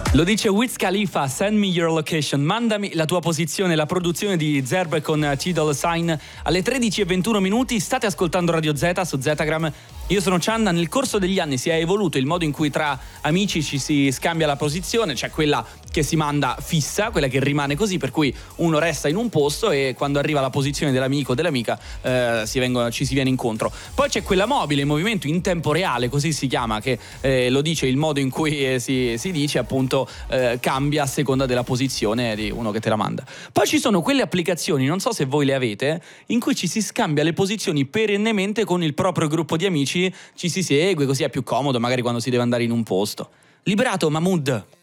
Lo dice Wiz Khalifa, Send Me Your Location, mandami la tua posizione, la produzione di Zerbe con T Sign alle 13:21 state ascoltando Radio Z su Zetagram. Io sono Cianna. Nel corso degli anni si è evoluto il modo in cui tra amici ci si scambia la posizione, cioè quella che si manda fissa, quella che rimane così, per cui uno resta in un posto e quando arriva la posizione dell'amico o dell'amica ci si viene incontro. Poi c'è quella mobile, il movimento in tempo reale, così si chiama, che lo dice il modo in cui si dice, appunto, cambia a seconda della posizione di uno che te la manda. Poi ci sono quelle applicazioni, non so se voi le avete, in cui ci si scambia le posizioni perennemente con il proprio gruppo di amici, ci si segue, così è più comodo magari quando si deve andare in un posto. Liberato Mahmood.